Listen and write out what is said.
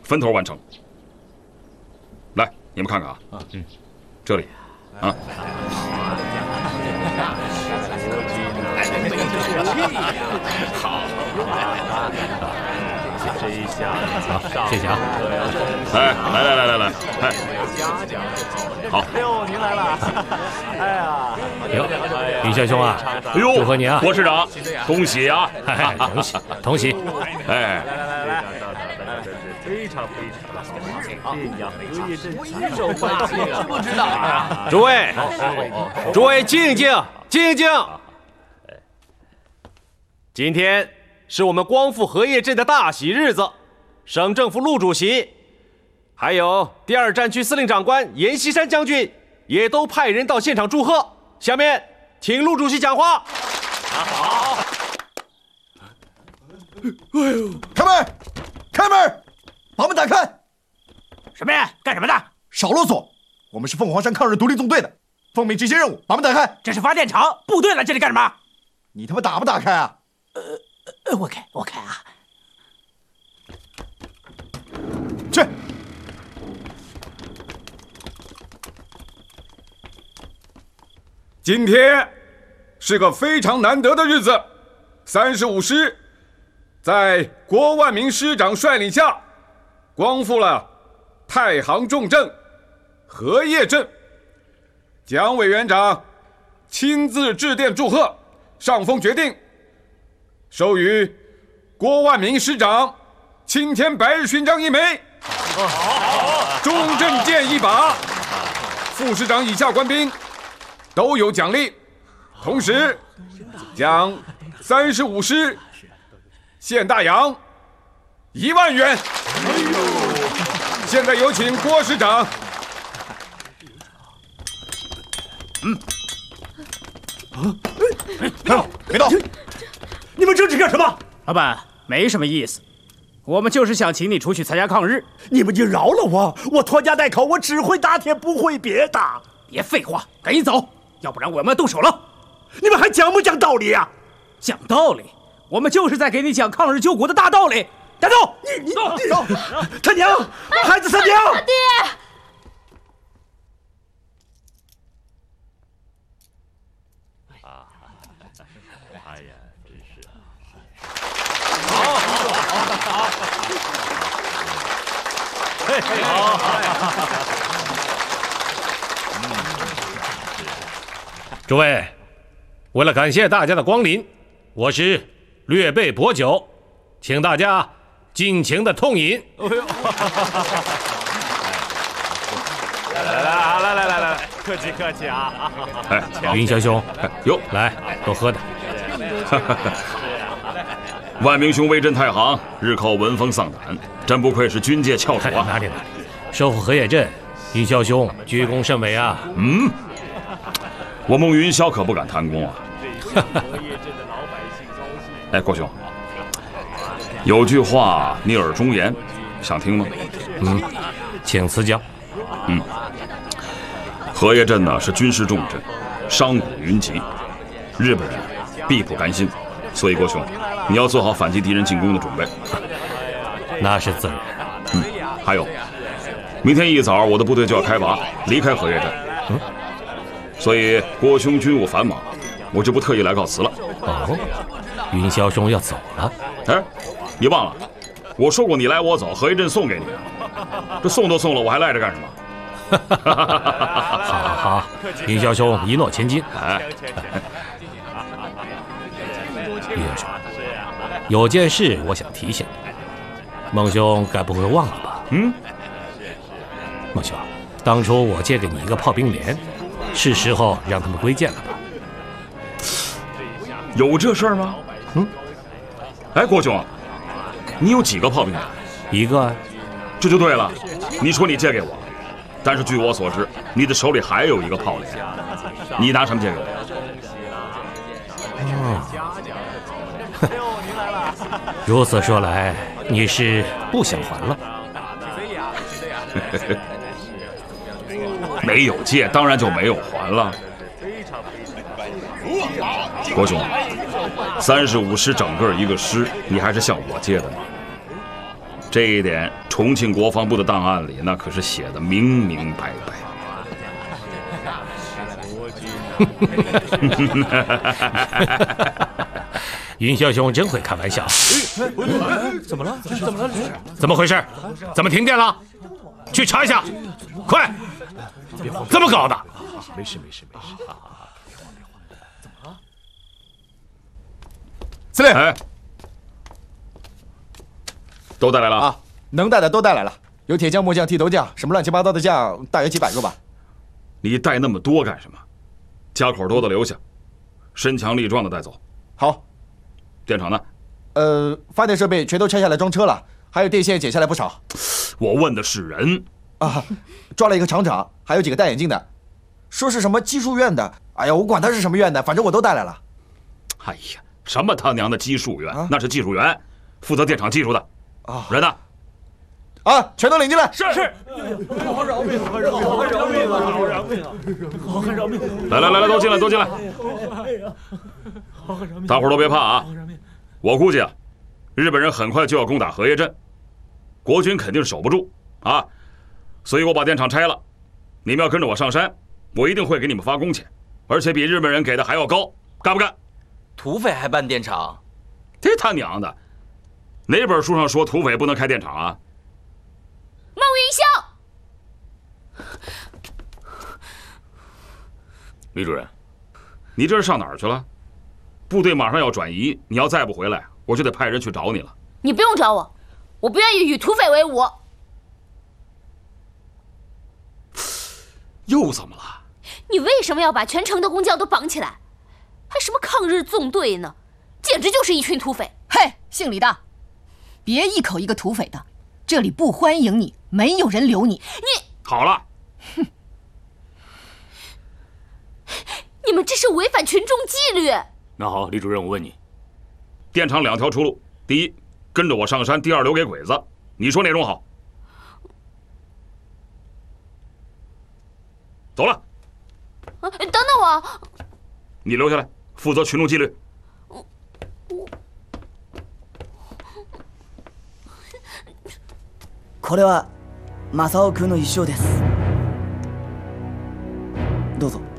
分头完成。来，你们看看啊，这里，啊。好，这一下，好，谢谢啊。来，哎，好。哎呦，您来了！哎呀， 哟，云霄兄啊， 哎呦， 祝贺你啊， 郭市长，恭喜啊！ 同喜。 哎， 来，非常好，这样荷叶镇举手欢庆啊！不知道啊， 诸位静一静。今天是我们光复荷叶镇的大喜日子，省政府陆主席，还有第2战区司令长官阎锡山将军，也都派人到现场祝贺。下面请陆主席讲话。 好。 哎呦，开门，把门打开！ 什么人？干什么的？ 少啰嗦！我们是凤凰山抗日独立纵队的，奉命执行任务，把门打开。 这是发电厂，部队来这里干什么？ 你他妈打不打开啊？ 我开啊！ 去。 今天是个非常难得的日子，35师在郭万明师长率领下，光复了太行重镇荷叶镇。蒋委员长亲自致电祝贺，上峰决定授予郭万明师长青天白日勋章1枚，重镇剑1把，副师长以下官兵都有奖励，同时将35师献大洋1万元。现在有请郭师长。 别动！ 你们这是干什么？老板，没什么意思，我们就是想请你出去参加抗日。 你们就饶了我拖家带口，我只会打铁不会别的。 别废话，赶紧走，要不然我们要动手了。 你们还讲不讲道理啊？ 讲道理？我们就是在给你讲抗日救国的大道理。带走！ 你走！他娘，孩子他娘！ 爹！ 哎呀，真是。诸位，为了感谢大家的光临，我是略备薄酒，请大家尽情的痛饮。 来，客气啊！ 哎，云霄兄， 哟， 来，多喝点。 万明兄威震太行，日寇闻风丧胆，真不愧是军界翘楚啊！ 哪里，收复荷叶镇，云霄兄居功甚伟啊！ 我孟云霄可不敢贪功啊！哎，郭兄，有句话你耳中言，想听吗？ 请赐教。 荷叶镇呢是军事重镇，商贾云集，日本人必不甘心，所以郭兄，你要做好反击敌人进攻的准备。 那是自然。 还有，明天一早我的部队就要开拔，离开荷叶镇。所以郭兄军务繁忙，我就不特意来告辞了。 云霄兄要走了？ 哎，你忘了，我说过你来我走，荷叶镇送给你。这送都送了，我还赖着干什么？ 好，云霄兄一诺千金。云霄兄，有件事我想提醒你，孟兄该不会忘了吧？孟兄，当初我借给你一个炮兵连，是时候让他们归建了吧？ 有这事儿吗？哎，郭兄，你有几个炮兵连？ 一个。 这就对了，你说你借给我，但是据我所知，你的手里还有一个炮连，你拿什么借给我？ 如此说来，你是不想还了？ 没有借，当然就没有还了。郭兄，35师整个一个师，你还是向我借的吗？ 这一点，重庆国防部的档案里那可是写的明明白白。 云霄兄真会开玩笑。 怎么了？ 怎么回事？怎么停电了？去查一下，快！怎么搞的？ 没事。 司令， 哎，都带来了啊，能带的都带来了，有铁匠、木匠、剃头匠，什么乱七八糟的匠，大约几百个吧。 你带那么多干什么？家口多的留下，身强力壮的带走。 好， 电厂呢？ 发电设备全都拆下来装车了，还有电线剪下来不少。 我问的是人啊，抓了一个厂长，还有几个戴眼镜的，说是什么技术院的。哎呀，我管他是什么院的，反正我都带来了。 哎呀，什么他娘的技术员， 啊、 那是技术员，负责电厂技术的。 啊， 人呢？ 啊，全都领进来。 是。好饶命！ 来，都进来！大伙儿都别怕啊！我估计啊，日本人很快就要攻打荷叶镇，国军肯定守不住啊，所以我把电厂拆了。你们要跟着我上山，我一定会给你们发工钱，而且比日本人给的还要高，干不干？ 土匪还办电厂？ 这他娘的！哪本书上说土匪不能开电厂啊？ 孟云霄， 李主任，你这是上哪儿去了？部队马上要转移，你要再不回来，我就得派人去找你了。 你不用找我，我不愿意与土匪为伍。 又怎么了？ 你为什么要把全城的工匠都绑起来？还什么抗日纵队呢？简直就是一群土匪！ 嘿，姓李的，别一口一个土匪的，这里不欢迎你，没有人留你。 你好了， 哼！你们这是违反群众纪律。 那好，李主任，我问你， 电厂2条出路：第一，跟着我上山；第二，留给鬼子。你说哪种好？走了。 等等我。 你留下来，负责群众纪律。 これは正雄君の衣装です。どうぞ。